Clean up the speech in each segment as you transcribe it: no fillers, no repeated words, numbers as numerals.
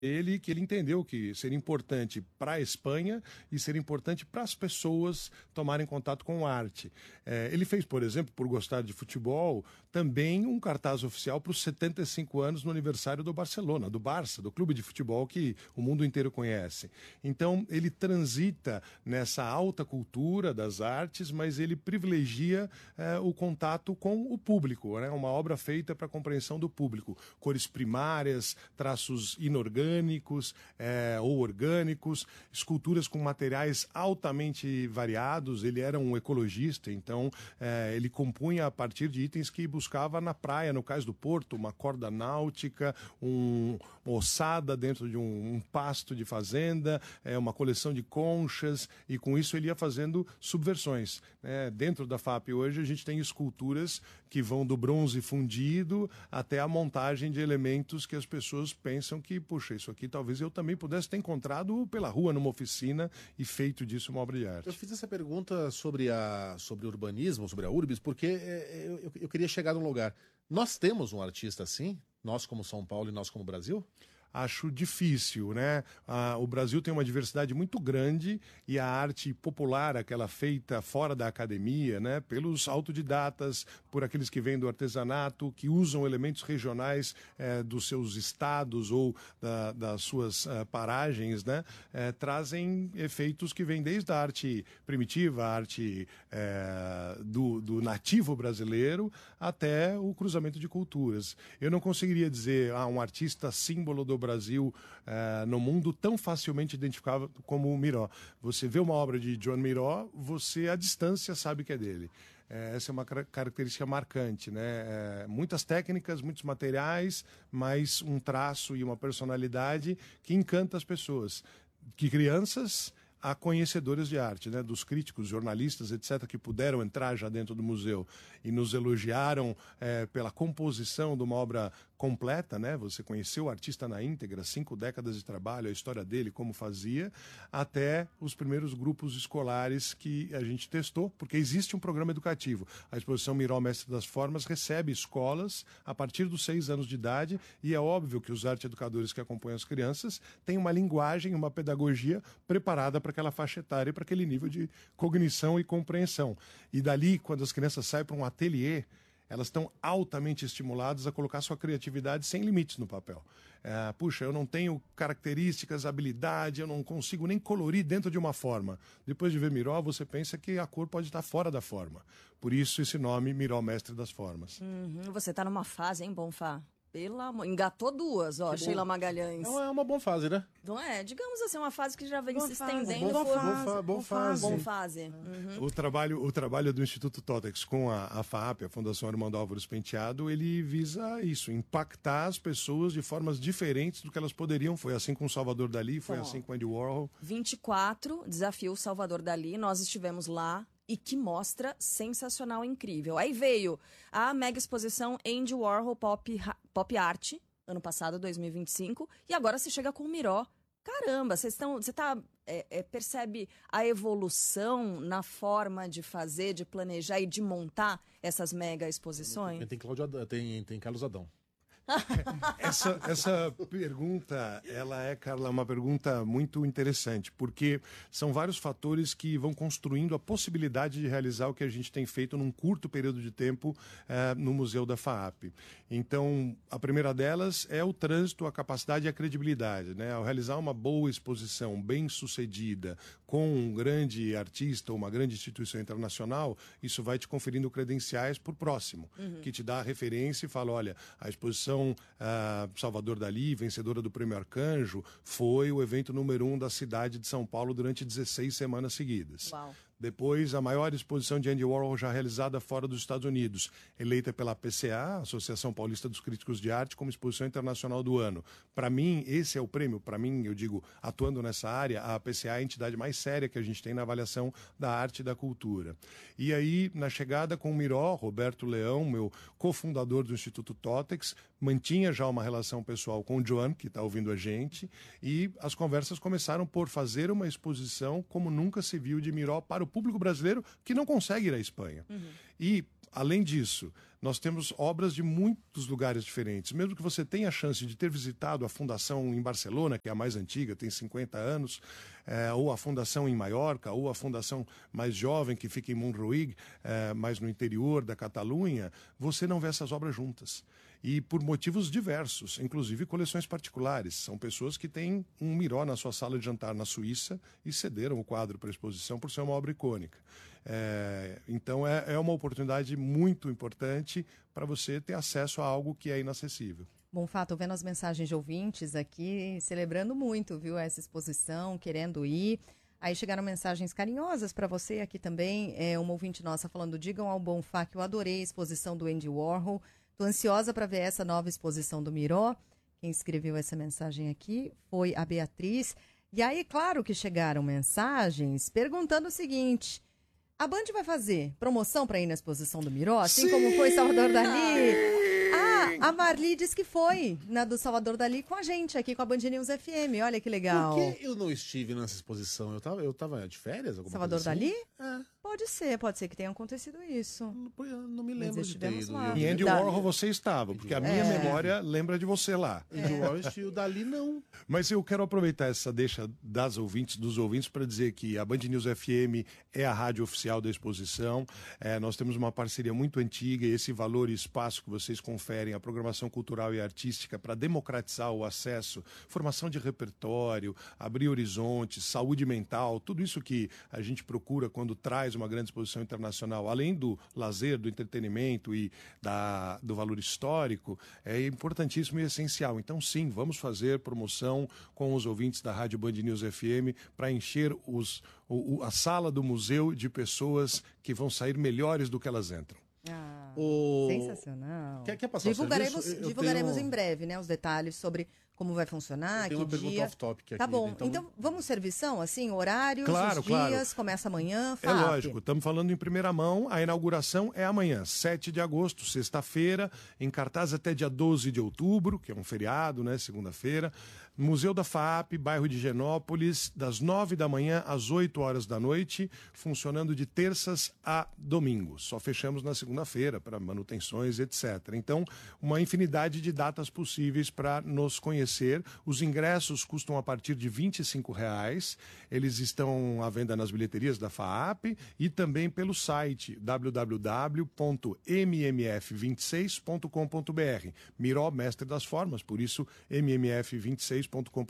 que ele entendeu que seria importante para a Espanha e seria importante para as pessoas tomarem contato com arte. Ele fez, por exemplo, por gostar de futebol, também um cartaz oficial para os 75 anos no aniversário do Barcelona, do Barça, do clube de futebol que o mundo inteiro conhece. Então, ele transita nessa alta cultura das artes, mas ele privilegia o contato com o público, né? Uma obra feita para a compreensão do público. Cores primárias, traços inorgânicos, ou orgânicos, esculturas com materiais altamente variados. Ele era um ecologista, então ele compunha a partir de itens que buscava na praia, no Cais do Porto, uma corda náutica, uma ossada dentro de um pasto de fazenda, uma coleção de conchas, e com isso ele ia fazendo subversões. Dentro da FAP hoje a gente tem esculturas que vão do bronze fundido até a montagem de elementos que as pessoas pensam que, puxa, isso aqui talvez eu também pudesse ter encontrado pela rua, numa oficina, e feito disso uma obra de arte. Eu fiz essa pergunta sobre urbanismo, sobre a Urbis, porque eu queria chegar num lugar. Nós temos um artista assim? Nós como São Paulo e nós como Brasil? Acho difícil, né? O Brasil tem uma diversidade muito grande e a arte popular, aquela feita fora da academia, né? Pelos autodidatas, por aqueles que vêm do artesanato, que usam elementos regionais dos seus estados ou das suas paragens, né? Trazem efeitos que vêm desde a arte primitiva, a arte do nativo brasileiro, até o cruzamento de culturas. Eu não conseguiria dizer um artista símbolo do Brasil no mundo tão facilmente identificável como o Miró. Você vê uma obra de Joan Miró, você à distância sabe que é dele. Essa é uma característica marcante, né? Muitas técnicas, muitos materiais, mas um traço e uma personalidade que encanta as pessoas. Que crianças a conhecedores de arte, né, dos críticos, jornalistas, etc., que puderam entrar já dentro do museu e nos elogiaram pela composição de uma obra completa, né? Você conheceu o artista na íntegra, 5 décadas de trabalho, a história dele, como fazia, até os primeiros grupos escolares que a gente testou, porque existe um programa educativo. A exposição Miró, Mestre das Formas, recebe escolas a partir dos 6 anos de idade, e é óbvio que os arte-educadores que acompanham as crianças têm uma linguagem, uma pedagogia preparada para aquela faixa etária, para aquele nível de cognição e compreensão. E dali, quando as crianças saem para um ateliê, elas estão altamente estimuladas a colocar sua criatividade sem limites no papel. Puxa, eu não tenho características, habilidade, eu não consigo nem colorir dentro de uma forma. Depois de ver Miró, você pensa que a cor pode estar fora da forma. Por isso esse nome, Miró, Mestre das Formas. Você está numa fase, hein, Bonfá? Engatou 2, ó, Sheila Magalhães. É uma boa fase, né? Não é? Digamos assim, uma fase que já vem Boa se fase, estendendo. Boa fase. Boa fase. O trabalho do Instituto Totex com a FAAP, a Fundação Armando Álvares Penteado, ele visa isso, impactar as pessoas de formas diferentes do que elas poderiam. Foi assim com Salvador Dalí, foi assim com Andy Warhol. 24, Desafio Salvador Dalí, nós estivemos lá. E que mostra sensacional, incrível. Aí veio a mega exposição Andy Warhol Pop Art, ano passado, 2025. E agora se chega com o Miró. Caramba, você percebe a evolução na forma de fazer, de planejar e de montar essas mega exposições? Tem Carlos Adão. Essa pergunta, ela é, Carla, uma pergunta muito interessante, porque são vários fatores que vão construindo a possibilidade de realizar o que a gente tem feito num curto período de tempo no Museu da FAAP. Então, a primeira delas é o trânsito, a capacidade e a credibilidade, né? Ao realizar uma boa exposição, bem sucedida, com um grande artista ou uma grande instituição internacional, isso vai te conferindo credenciais por próximo, que te dá a referência e fala, olha, a exposição Salvador Dalí, vencedora do Prêmio Arcanjo, foi o evento número 1 da cidade de São Paulo durante 16 semanas seguidas. Uau. Depois, a maior exposição de Andy Warhol já realizada fora dos Estados Unidos, eleita pela PCA, Associação Paulista dos Críticos de Arte, como exposição internacional do ano. Para mim, esse é o prêmio. Para mim, eu digo, atuando nessa área, a PCA é a entidade mais séria que a gente tem na avaliação da arte e da cultura. E aí, na chegada com o Miró, Roberto Leão, meu cofundador do Instituto Totex, mantinha já uma relação pessoal com o Joan, que está ouvindo a gente, e as conversas começaram por fazer uma exposição como nunca se viu de Miró para o público brasileiro que não consegue ir à Espanha. E, além disso, nós temos obras de muitos lugares diferentes. Mesmo que você tenha a chance de ter visitado a fundação em Barcelona, que é a mais antiga, tem 50 anos, ou a fundação em Maiorca, ou a fundação mais jovem, que fica em Montjuïc, mais no interior da Catalunha, você não vê essas obras juntas. E por motivos diversos, inclusive coleções particulares. São pessoas que têm um Miró na sua sala de jantar na Suíça e cederam o quadro para a exposição por ser uma obra icônica. Então é uma oportunidade muito importante para você ter acesso a algo que é inacessível. Bom, Fato, vendo as mensagens de ouvintes aqui, celebrando muito, viu, essa exposição, querendo ir. Aí chegaram mensagens carinhosas para você aqui também. Uma ouvinte nossa falando, digam ao Bonfá que eu adorei a exposição do Andy Warhol. Estou ansiosa para ver essa nova exposição do Miró. Quem escreveu essa mensagem aqui foi a Beatriz. E aí, claro que chegaram mensagens perguntando o seguinte: a Band vai fazer promoção para ir na exposição do Miró, assim como foi Salvador Dalí? A Marli disse que foi na do Salvador Dalí com a gente, aqui com a Band News FM. Olha que legal. Por que eu não estive nessa exposição? Eu tava de férias? Salvador coisa assim? Dalí? Pode ser que tenha acontecido isso. Não me lembro de ter ido. Em Andy Warhol você estava, porque a minha memória lembra de você lá. Andy Warhol e o Dalí não. Mas eu quero aproveitar essa deixa dos ouvintes, para dizer que a Band News FM é a rádio oficial da exposição. Nós temos uma parceria muito antiga e esse valor e espaço que vocês conferem à programação cultural e artística para democratizar o acesso, formação de repertório, abrir horizontes, saúde mental, tudo isso que a gente procura quando traz uma grande exposição internacional, além do lazer, do entretenimento e do valor histórico, é importantíssimo e essencial. Então, sim, vamos fazer promoção com os ouvintes da Rádio Band News FM para encher a sala do museu de pessoas que vão sair melhores do que elas entram. Sensacional. Quer passar divulgaremos em breve, né, os detalhes sobre como vai funcionar, que uma pergunta dia. off-topic aqui. Tá bom, então vamos servição, assim, horários, claro, os dias, claro. Começa amanhã, É lógico, estamos falando em primeira mão, a inauguração é amanhã, 7 de agosto, sexta-feira, em cartaz até dia 12 de outubro, que é um feriado, né, segunda-feira, Museu da FAAP, bairro de Genópolis, das 9 da manhã às 8 horas da noite, funcionando de terças a domingos. Só fechamos na segunda-feira para manutenções, etc. Então, uma infinidade de datas possíveis para nos conhecer. Os ingressos custam a partir de R$ 25,00. Eles estão à venda nas bilheterias da FAAP e também pelo site www.mmf26.com.br. Miró, mestre das formas, por isso mmf26.com.br.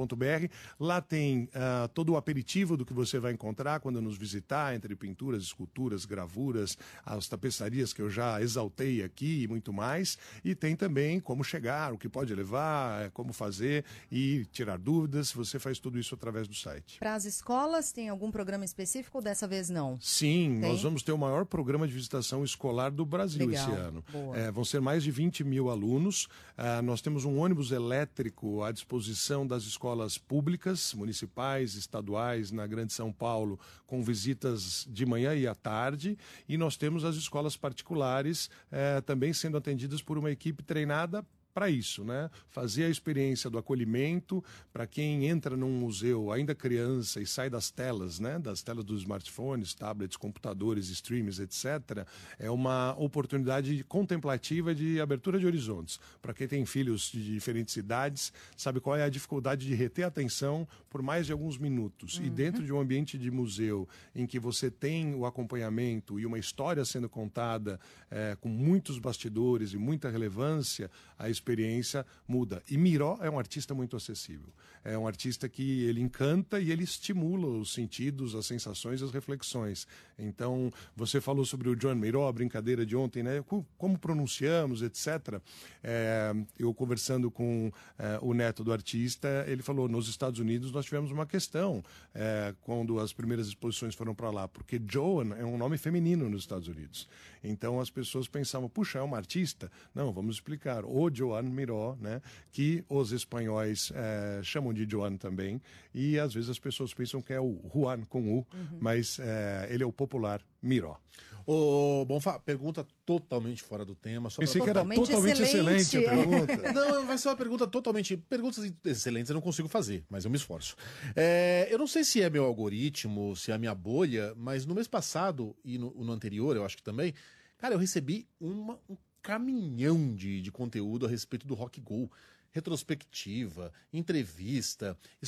Lá tem todo o aperitivo do que você vai encontrar quando nos visitar, entre pinturas, esculturas, gravuras, as tapeçarias que eu já exaltei aqui e muito mais. E tem também como chegar, o que pode levar, como fazer e tirar dúvidas. Você faz tudo isso através do site. Para as escolas, tem algum programa específico ou dessa vez não? Sim, nós vamos ter o maior programa de visitação escolar do Brasil esse ano. Vão ser mais de 20 mil alunos. Nós temos um ônibus elétrico à disposição das escolas públicas, municipais, estaduais, na Grande São Paulo, com visitas de manhã e à tarde. E nós temos as escolas particulares também sendo atendidas por uma equipe treinada para isso, né? Fazer a experiência do acolhimento para quem entra num museu ainda criança e sai das telas, né? Das telas dos smartphones, tablets, computadores, streams, etc. É uma oportunidade contemplativa de abertura de horizontes. Para quem tem filhos de diferentes idades, sabe qual é a dificuldade de reter a atenção por mais de alguns minutos. E dentro de um ambiente de museu em que você tem o acompanhamento e uma história sendo contada com muitos bastidores e muita relevância, a experiência muda. E Miró é um artista muito acessível. É um artista que ele encanta e ele estimula os sentidos, as sensações e as reflexões. Então, você falou sobre o Joan Miró, a brincadeira de ontem, né? Como pronunciamos, etc. Eu conversando com o neto do artista, ele falou, nos Estados Unidos nós tivemos uma questão quando as primeiras exposições foram para lá, porque Joan é um nome feminino nos Estados Unidos. Então, as pessoas pensavam, puxa, é uma artista? Não, vamos explicar. O Joan Miró, né? Que os espanhóis chamam de Joan também, e às vezes as pessoas pensam que é o Juan com U, mas ele é o popular Miró. Bonfá, pergunta totalmente fora do tema. Pensei que era totalmente excelente a pergunta. Não, vai ser uma pergunta totalmente... Perguntas excelentes eu não consigo fazer, mas eu me esforço. Eu não sei se é meu algoritmo, se é a minha bolha, mas no mês passado e no anterior, eu acho que também, cara, eu recebi um caminhão de conteúdo a respeito do Rock Go. Retrospectiva, entrevista,